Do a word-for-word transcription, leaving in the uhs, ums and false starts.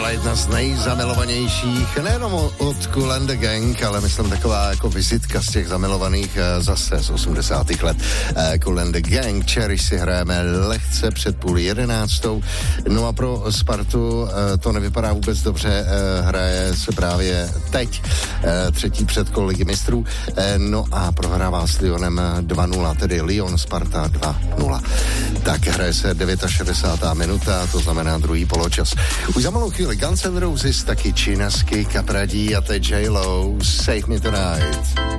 jedna z nejzamilovanějších, nejenom od Kool and the Gang, ale myslím taková jako vizitka z těch zamilovaných zase z osmdesátých let. Kool and the Gang, Cherish si hrajeme lehce před půl jedenáctou. No a pro Spartu to nevypadá vůbec dobře, hraje se právě teď třetí předkolo Ligy mistrů, no a prohrává s Lyonem dva nula, tedy Lyon Sparta dva nula. Tak hraje se šedesátá devátá minuta, to znamená druhý poločas. Už za malou chvíli Guns N' Roses, taky Činasky, Kapradí a teď J-Lo, Save Me Tonight.